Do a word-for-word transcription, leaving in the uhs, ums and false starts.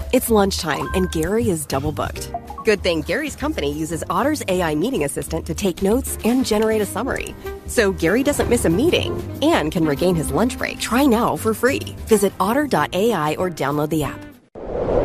It's lunchtime, and Gary is double booked. Good thing Gary's company uses Otter's A I meeting assistant to take notes and generate a summary. So Gary doesn't miss a meeting and can regain his lunch break. Try now for free. Visit otter dot A I or download the app.